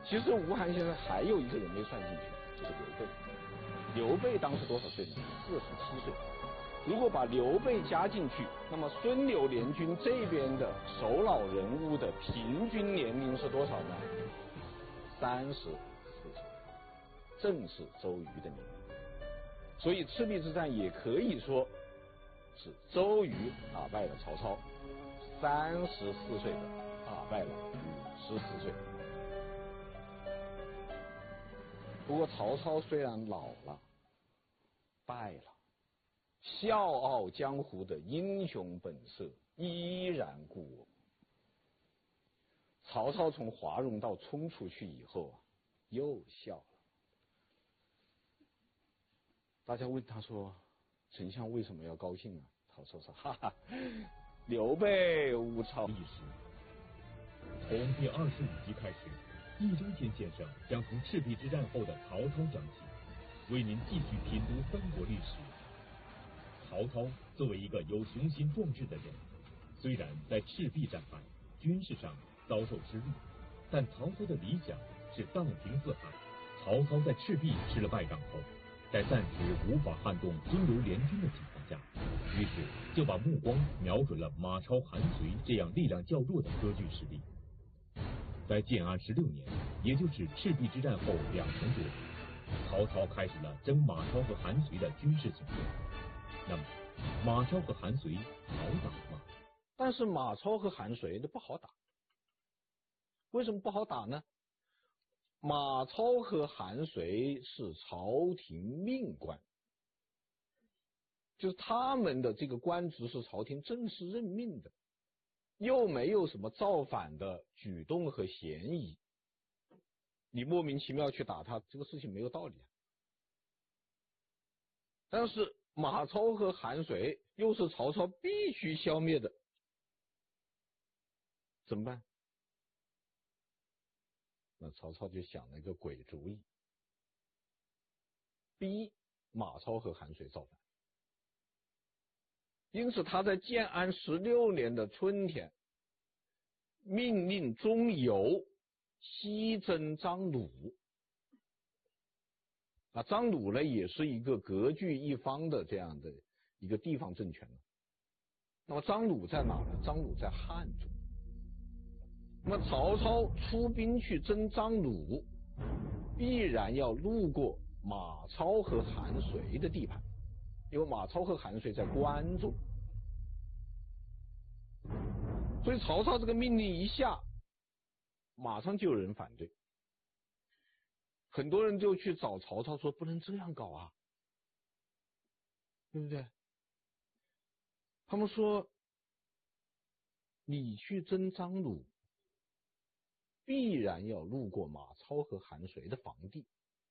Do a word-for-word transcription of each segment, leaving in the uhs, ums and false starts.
其实吴涵先生还有一个人没算进去，就是刘备。刘备当时多少岁呢？四十七岁。如果把刘备加进去，那么孙刘联军这边的首脑人物的平均年龄是多少呢？三十四岁，正是周瑜的年龄。所以赤壁之战也可以说是周瑜打败了曹操，三十四岁的打败了五十四岁。不过曹操虽然老了，败了，笑傲江湖的英雄本色依然故我。曹操从华容道冲出去以后啊，又笑了。大家问他说：“丞相为什么要高兴啊？”曹操说：“哈哈，刘备误操历史。”从第二十五集开始，易中天先生将从赤壁之战后的曹操讲起，为您继续品读三国历史。曹操作为一个有雄心壮志的人，虽然在赤壁战败，军事上遭受失利，但曹操的理想是荡平四海。曹操在赤壁吃了败仗后，在暂时无法撼动孙刘联军的情况下，于是就把目光瞄准了马超、韩遂这样力量较弱的割据势力。在建安十六年，也就是赤壁之战后两年多，曹操开始了征马超和韩遂的军事行动。那么，马超和韩遂好打吗？ 但是马超和韩遂都不好打。为什么不好打呢？马超和韩遂是朝廷命官，就是他们的这个官职是朝廷正式任命的，又没有什么造反的举动和嫌疑，你莫名其妙去打他，这个事情没有道理啊。但是马超和韩遂又是曹操必须消灭的，怎么办？那曹操就想了一个鬼主意，逼马超和韩遂造反。因此他在建安十六年的春天，命令钟繇西征张鲁。啊，张鲁呢也是一个割据一方的这样的一个地方政权。那么张鲁在哪呢？张鲁在汉中。那么曹操出兵去征张鲁，必然要路过马超和韩遂的地盘，因为马超和韩遂在关中。所以曹操这个命令一下，马上就有人反对，很多人就去找曹操说不能这样搞啊，对不对？他们说你去征张鲁，必然要路过马超和韩遂的房地。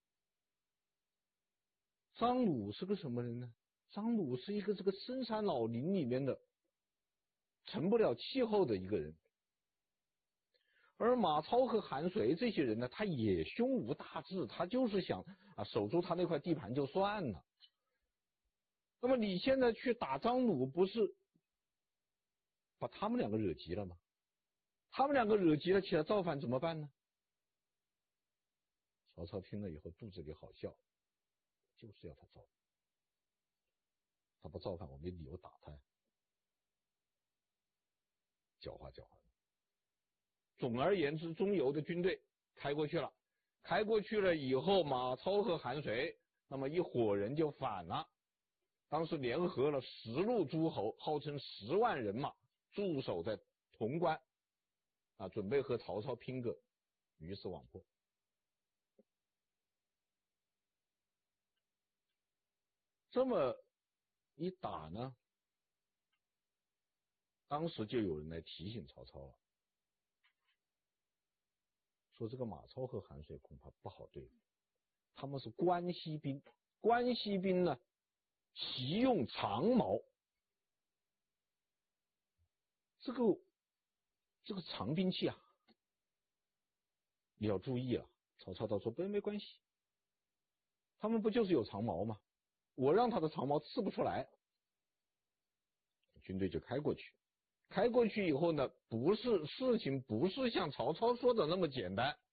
张鲁是个什么人呢？张鲁是一个这个深山老林里面的成不了气候的一个人，而马超和韩遂这些人呢，他也胸无大志，他就是想啊守住他那块地盘就算了。那么你现在去打张鲁，不是把他们两个惹急了吗？他们两个惹急了起来造反怎么办呢？曹操听了以后肚子里好笑，就是要他造反，他不造反我没理由打他呀，狡猾狡猾。总而言之，钟繇的军队开过去了，开过去了以后，马超和韩遂那么一伙人就反了。当时联合了十路诸侯，号称十万人马，驻守在潼关啊，准备和曹操拼个鱼死网破。这么一打呢，当时就有人来提醒曹操了，说这个马超和韩遂恐怕不好对付，他们是关西兵，关西兵呢习用长矛，这个这个长兵器啊，你要注意了。曹操倒说不没关系，他们不就是有长矛吗？我让他的长矛刺不出来。军队就开过去，开过去以后呢，不是事情不是像曹操说的那么简单。